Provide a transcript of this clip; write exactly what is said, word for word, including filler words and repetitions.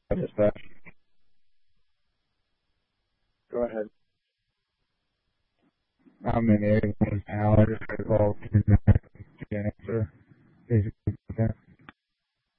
Just that. Go ahead. I'm in Airborne Power involved in that.